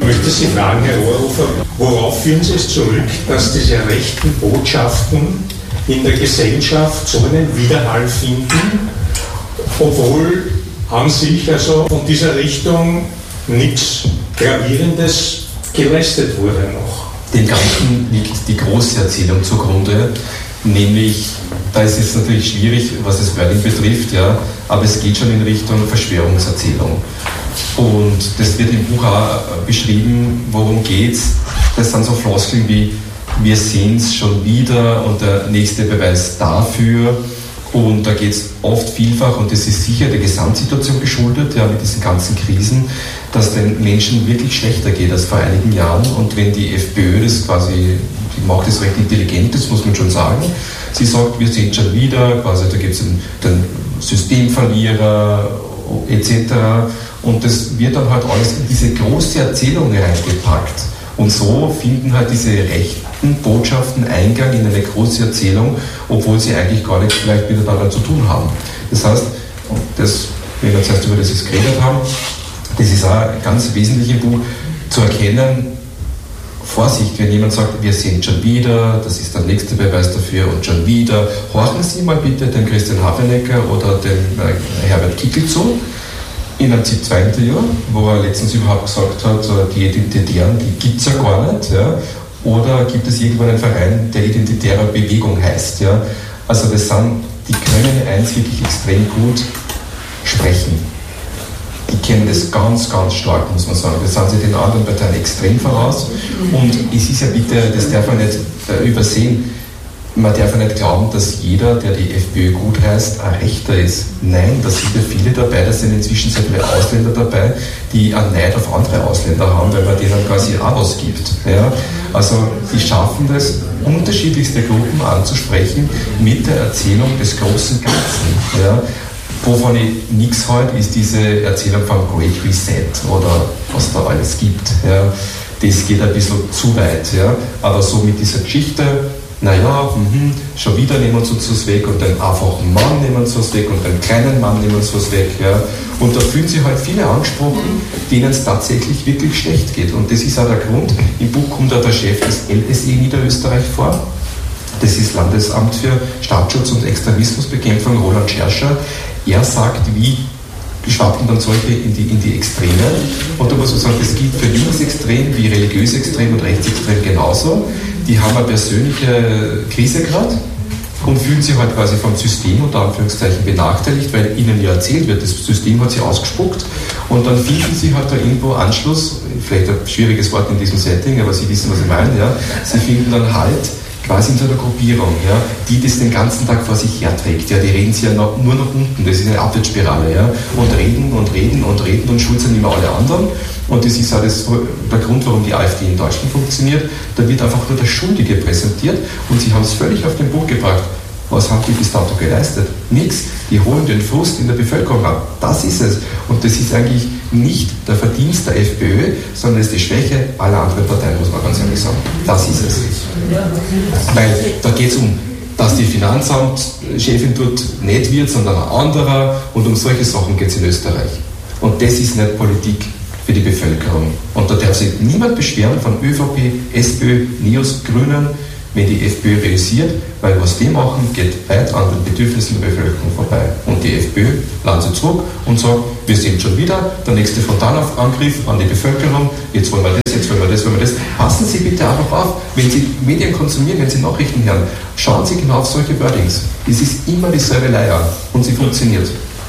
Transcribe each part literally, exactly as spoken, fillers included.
Ich möchte Sie fragen, Herr Rohrhofer, worauf führen Sie es zurück, dass diese rechten Botschaften in der Gesellschaft so einen Widerhall finden, obwohl an sich also von dieser Richtung nichts Gravierendes geleistet wurde noch? Dem Ganzen liegt die große Erzählung zugrunde, nämlich, da ist es natürlich schwierig, was das Wording betrifft, ja, aber es geht schon in Richtung Verschwörungserzählung. Und das wird im Buch auch beschrieben, worum geht's. Das sind so Floskeln wie, wir sehen es schon wieder und der nächste Beweis dafür. Und da geht es oft vielfach, und das ist sicher der Gesamtsituation geschuldet, ja, mit diesen ganzen Krisen, dass den Menschen wirklich schlechter geht als vor einigen Jahren. Und wenn die FPÖ das quasi, die macht das recht intelligent, das muss man schon sagen, sie sagt, wir sehen schon wieder, quasi da gibt es den, den Systemverlierer et cetera. Und das wird dann halt alles in diese große Erzählung reingepackt. Und so finden halt diese rechten Botschaften Eingang in eine große Erzählung, obwohl sie eigentlich gar nicht vielleicht miteinander zu tun haben. Das heißt, und das, wenn wir zuerst über das jetzt geredet haben, das ist auch ganz wesentlich im Buch, zu erkennen, Vorsicht, wenn jemand sagt, wir sehen schon wieder, das ist der nächste Beweis dafür und schon wieder, horchen Sie mal bitte den Christian Hafenecker oder den äh, Herbert Kickl zu, in einem ZIP zwei Interview, wo er letztens überhaupt gesagt hat, die Identitären, die gibt es ja gar nicht, ja? Oder gibt es irgendwann einen Verein, der Identitäre Bewegung heißt, ja? Also das sind, die können eins wirklich extrem gut sprechen. Die kennen das ganz, ganz stark, muss man sagen. Das sind sie den anderen Parteien extrem voraus. Und es ist ja bitte, das darf man nicht äh, übersehen, man darf ja nicht glauben, dass jeder, der die FPÖ gut heißt, ein Rechter ist. Nein, da sind ja viele dabei, da sind inzwischen sehr viele Ausländer dabei, die einen Neid auf andere Ausländer haben, weil man denen quasi auch was gibt. Ja? Also die schaffen das, unterschiedlichste Gruppen anzusprechen mit der Erzählung des großen Ganzen. Ja? Wovon ich nichts halte, ist diese Erzählung vom Great Reset oder was da alles gibt. Ja? Das geht ein bisschen zu weit. Ja? Aber so mit dieser Geschichte, naja, mh, schon wieder nehmen sie uns was weg und den einfachen Mann nehmen sie was weg und den kleinen Mann nehmen sie was weg. Ja. Und da fühlen sich halt viele angesprochen, denen es tatsächlich wirklich schlecht geht. Und das ist auch der Grund, im Buch kommt auch der Chef des L S E Niederösterreich vor. Das ist Landesamt für Staatsschutz und Extremismusbekämpfung, Roland Scherscher. Er sagt, wie schwappen dann solche in die, in die Extreme. Und da muss man sagen, das gilt für Linksextrem wie Religiösextrem und Rechtsextrem genauso. Die haben eine persönliche Krise gerade und fühlen sich halt quasi vom System unter Anführungszeichen benachteiligt, weil ihnen ja erzählt wird, das System hat sie ausgespuckt und dann finden sie halt da irgendwo Anschluss, vielleicht ein schwieriges Wort in diesem Setting, aber Sie wissen, was ich meine, ja. Sie finden dann halt quasi in so einer Gruppierung, ja, die das den ganzen Tag vor sich herträgt. Ja, die reden sie ja noch, nur nach unten, das ist eine Abwärtsspirale, ja, und reden und reden und reden und schulzen immer alle anderen. Und das ist auch das, der Grund, warum die AfD in Deutschland funktioniert. Da wird einfach nur der Schuldige präsentiert und sie haben es völlig auf den Punkt gebracht. Was haben die bis dato geleistet? Nichts. Die holen den Frust in der Bevölkerung ab. Das ist es. Und das ist eigentlich nicht der Verdienst der FPÖ, sondern es ist die Schwäche aller anderen Parteien, muss man ganz ehrlich sagen. Das ist es. Weil da geht es um, dass die Finanzamtchefin dort nicht wird, sondern ein anderer. Und um solche Sachen geht es in Österreich. Und das ist nicht Politik für die Bevölkerung. Und da darf sich niemand beschweren von ÖVP, SPÖ, NEOS, Grünen, wenn die FPÖ realisiert, weil was die machen, geht weit an den Bedürfnissen der Bevölkerung vorbei. Und die FPÖ landet sie zurück und sagt, wir sind schon wieder der nächste Frontalangriff an die Bevölkerung, jetzt wollen wir das, jetzt wollen wir das, wollen wir das. Passen Sie bitte einfach auf, wenn Sie Medien konsumieren, wenn Sie Nachrichten hören, schauen Sie genau auf solche Wordings. Es ist immer dieselbe Leier und sie funktioniert.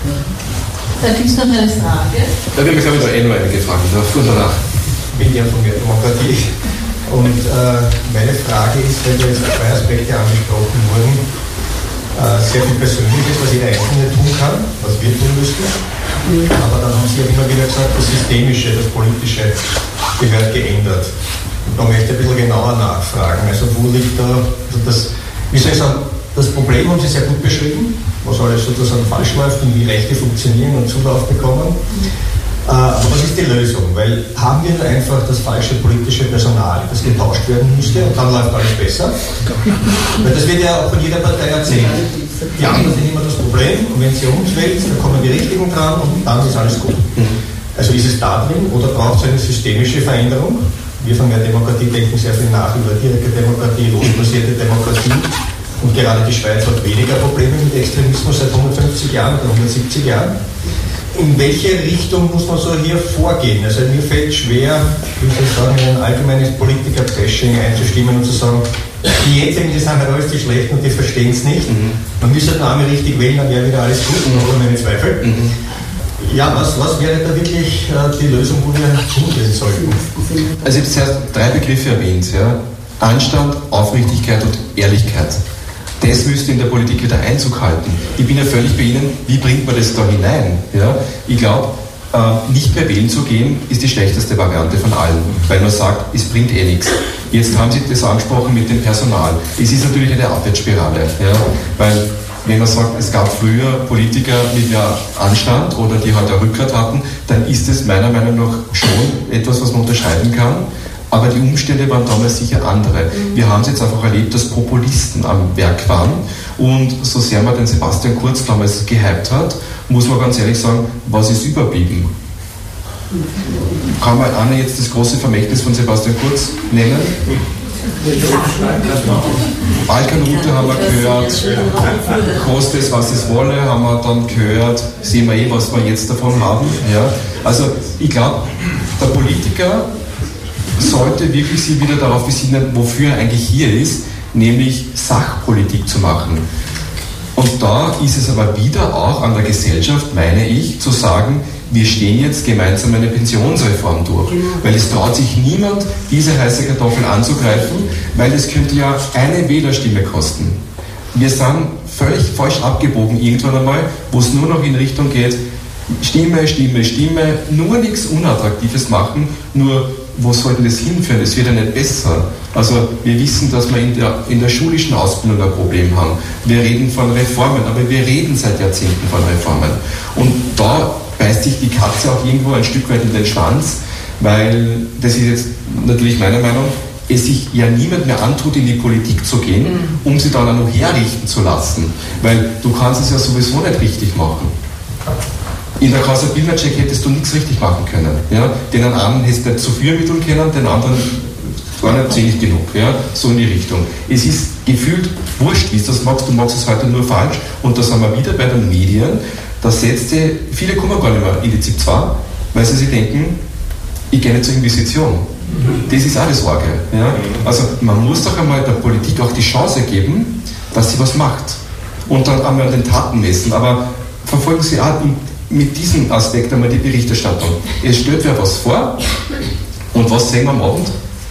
Da gibt es noch eine Frage. Da wird mich, glaube ich, noch eh noch einige Fragen. Gut danach. Ich bin ja von der Demokratie. Und äh, meine Frage ist, weil da jetzt zwei Aspekte angesprochen wurden, äh, sehr viel Persönliches, was jeder Einzelne tun kann, was wir tun müssen. Aber dann haben Sie ja immer wieder gesagt, das Systemische, das Politische gehört geändert. Und da möchte ich ein bisschen genauer nachfragen. Also wo liegt da, also das, wie soll ich sagen, das Problem haben Sie sehr gut beschrieben, was alles sozusagen falsch läuft und wie Rechte funktionieren und Zulauf bekommen. Äh, aber was ist die Lösung? Weil haben wir nur einfach das falsche politische Personal, das getauscht werden müsste und dann läuft alles besser? Weil das wird ja auch von jeder Partei erzählt. Die anderen sind immer das Problem und wenn sie uns wählt, dann kommen die Richtigen dran und dann ist alles gut. Also ist es da drin oder braucht es eine systemische Veränderung? Wir von der Demokratie denken sehr viel nach über direkte Demokratie, losbasierte Demokratie. Und gerade die Schweiz hat weniger Probleme mit Extremismus seit hundertfünfzig Jahren oder hundertsiebzig Jahren. In welche Richtung muss man so hier vorgehen? Also mir fällt schwer, wie soll ich sagen, in ein allgemeines Politiker-Bashing einzustimmen und zu sagen, die jetzigen, die sind halt alles die Schlechten und die verstehen es nicht. Mhm. Man müsste den Namen richtig wählen, dann wäre wieder alles gut, oder meine Zweifel. Mhm. Ja, was, was wäre da wirklich äh, die Lösung, wo wir hingehen sollten? Also ich habe zuerst drei Begriffe erwähnt. Ja? Anstand, Aufrichtigkeit und Ehrlichkeit. Das müsste in der Politik wieder Einzug halten. Ich bin ja völlig bei Ihnen, wie bringt man das da hinein? Ja? Ich glaube, äh, nicht mehr wählen zu gehen, ist die schlechteste Variante von allen, weil man sagt, es bringt eh nichts. Jetzt haben Sie das angesprochen mit dem Personal. Es ist natürlich eine Abwärtsspirale, ja? Weil wenn man sagt, es gab früher Politiker mit mehr Anstand oder die halt eine Rückgrat hatten, dann ist es meiner Meinung nach schon etwas, was man unterscheiden kann. Aber die Umstände waren damals sicher andere. Wir haben es jetzt einfach erlebt, dass Populisten am Werk waren. Und so sehr man den Sebastian Kurz damals gehypt hat, muss man ganz ehrlich sagen, was ist überblieben? Kann man einer jetzt das große Vermächtnis von Sebastian Kurz nennen? Balkanroute haben wir gehört, koste es, was es wolle, haben wir dann gehört, sehen wir eh, was wir jetzt davon haben. Ja. Also ich glaube, der Politiker sollte wirklich sich wieder darauf besinnen, wofür er eigentlich hier ist, nämlich Sachpolitik zu machen. Und da ist es aber wieder auch an der Gesellschaft, meine ich, zu sagen, wir stehen jetzt gemeinsam eine Pensionsreform durch. Weil es traut sich niemand, diese heiße Kartoffel anzugreifen, weil es könnte ja eine Wählerstimme kosten. Wir sind völlig falsch abgebogen irgendwann einmal, wo es nur noch in Richtung geht, Stimme, Stimme, Stimme, nur nichts Unattraktives machen, nur wo soll denn das hinführen? Es wird ja nicht besser. Also wir wissen, dass wir in der, in der schulischen Ausbildung ein Problem haben. Wir reden von Reformen, aber wir reden seit Jahrzehnten von Reformen. Und da beißt sich die Katze auch irgendwo ein Stück weit in den Schwanz, weil, das ist jetzt natürlich meine Meinung, es sich ja niemand mehr antut, in die Politik zu gehen, um sie dann auch noch herrichten zu lassen. Weil du kannst es ja sowieso nicht richtig machen. In der Causa Pilnacek hättest du nichts richtig machen können. Ja? Den einen hättest du nicht zu viel ermitteln können, den anderen war nicht zählig genug. Ja? So in die Richtung. Es ist gefühlt wurscht, wie du das magst, du magst es heute nur falsch. Und da sind wir wieder bei den Medien. Da setzt sie, viele kommen gar nicht mehr in die ZIP zwei, weil sie sich denken, ich gehe nicht zur Inquisition. Das ist auch das Orgel. Ja? Also man muss doch einmal der Politik auch die Chance geben, dass sie was macht. Und dann einmal den Taten messen. Aber verfolgen Sie auch mit diesem Aspekt einmal die Berichterstattung. Es stellt wer was vor und was sehen wir am Abend?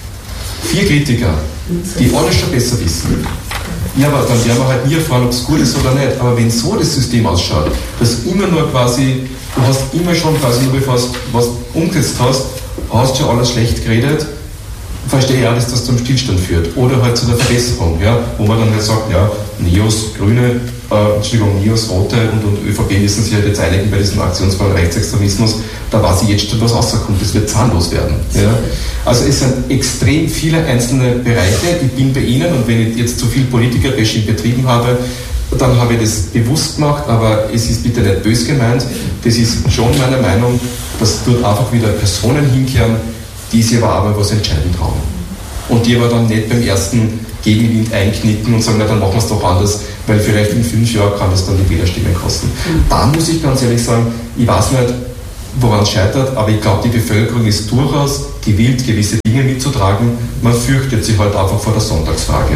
Vier Kritiker, die alles schon besser wissen. Ja, aber dann werden wir halt nie erfahren, ob es gut ist oder nicht. Aber wenn so das System ausschaut, dass immer nur quasi, du hast immer schon quasi, nur bevor du was umgesetzt hast, hast schon alles schlecht geredet, verstehe ich auch, dass das zum Stillstand führt. Oder halt zu der Verbesserung, ja, wo man dann halt sagt, ja, Neos, Grüne, äh, Entschuldigung, Neos, Rote und, und ÖVP müssen sich halt jetzt einigen bei diesem Aktionsplan Rechtsextremismus, da weiß ich jetzt schon, was rauskommt, das wird zahnlos werden. Ja. Also es sind extrem viele einzelne Bereiche, ich bin bei Ihnen und wenn ich jetzt zu viel Politiker-Bashing betrieben habe, dann habe ich das bewusst gemacht, aber es ist bitte nicht böse gemeint, das ist schon meine Meinung, dass dort einfach wieder Personen hinkehren, die sich aber auch mal was entscheiden trauen. Und die aber dann nicht beim ersten Gegenwind einknicken und sagen, na dann machen wir es doch anders, weil vielleicht in fünf Jahren kann das dann die Wählerstimmen kosten. Mhm. Da muss ich ganz ehrlich sagen, ich weiß nicht, woran es scheitert, aber ich glaube, die Bevölkerung ist durchaus gewillt, gewisse Dinge mitzutragen. Man fürchtet sich halt einfach vor der Sonntagsfrage,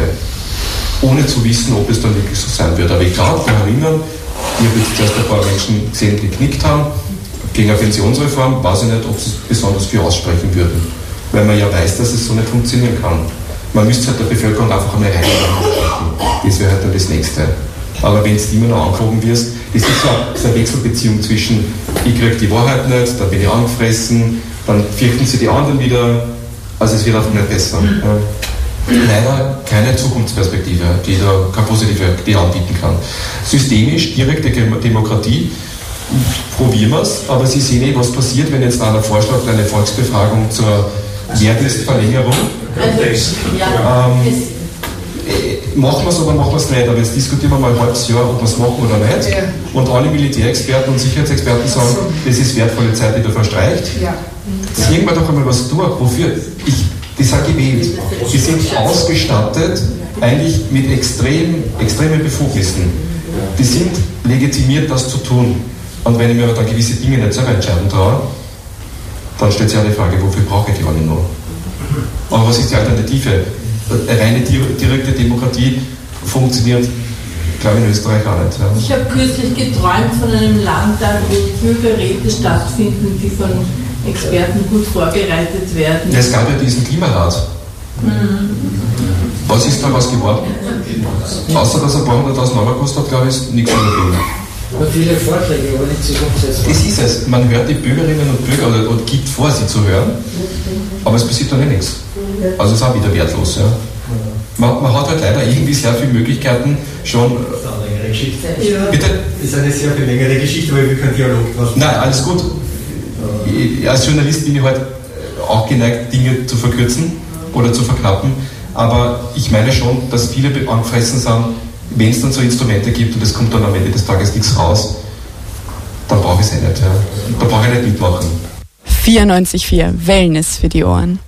ohne zu wissen, ob es dann wirklich so sein wird. Aber ich glaube, daran erinnern, ich habe jetzt zuerst ein paar Menschen gesehen, die geknickt haben, gegen eine Pensionsreform, weiß ich nicht, ob sie besonders viel aussprechen würden. Weil man ja weiß, dass es so nicht funktionieren kann. Man müsste halt der Bevölkerung einfach einmal rein. Das wäre halt dann das Nächste. Aber wenn du immer noch angelogen wirst, das ist so eine Wechselbeziehung zwischen, ich kriege die Wahrheit nicht, dann bin ich angefressen, dann fürchten sie die anderen wieder. Also es wird einfach nicht besser. Leider keine Zukunftsperspektive, die da keine positive die anbieten kann. Systemisch, direkte Demokratie, probieren wir es, aber Sie sehen eh, was passiert, wenn jetzt einer vorschlägt, eine Volksbefragung zur Wehrdienstverlängerung. Ähm, äh, machen wir es oder machen wir es nicht. Aber jetzt diskutieren wir mal ein halbes Jahr, ob wir es machen oder nicht. Ja. Und alle Militärexperten und Sicherheitsexperten sagen, so. das ist wertvolle Zeit, die da verstreicht. Ja. Ziehen wir doch einmal was durch. Wofür? Ich, die sind gewählt. Die sind ausgestattet eigentlich mit extrem, extremen Befugnissen. Die sind legitimiert, das zu tun. Und wenn ich mir aber dann gewisse Dinge nicht selber entscheiden traue, dann stellt sich auch die Frage, wofür brauche ich die alle noch? Aber was ist die Alternative? Eine reine direkte Demokratie funktioniert, glaube ich, in Österreich auch nicht. Ja. Ich habe kürzlich geträumt von einem Landtag, wo Bürgerräte stattfinden, die von Experten gut vorbereitet werden. Es gab ja diesen Klimarat. Mhm. Was ist da was geworden? Außer dass er ein paar hunderttausend Euro gekostet hat, glaube ich, ist nichts mehr drin. Aber viele Vorschläge, aber nicht so umsetzbar. Das ist es. Man hört die Bürgerinnen und Bürger oder, oder gibt vor, sie zu hören, aber es passiert dann eh nichts. Also es ist auch wieder wertlos. Ja. Man, man hat halt leider irgendwie sehr viele Möglichkeiten schon. Das ist eine längere Geschichte. Ja. Bitte? Das ist eine sehr viel längere Geschichte, weil wir keinen Dialog draus machen. Nein, alles gut. Ich, als Journalist bin ich halt auch geneigt, Dinge zu verkürzen oder zu verknappen. Aber ich meine schon, dass viele angefressen sind, wenn es dann so Instrumente gibt und es kommt dann am Ende des Tages nichts raus, dann brauche ich es eh nicht. Ja. Da brauche ich nicht mitmachen. vierundneunzig Komma vier Wellness für die Ohren.